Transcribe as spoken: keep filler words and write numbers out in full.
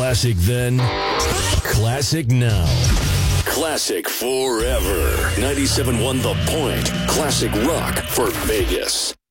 Classic then, classic now. Classic forever. ninety-seven point one The Point. Classic rock for Vegas.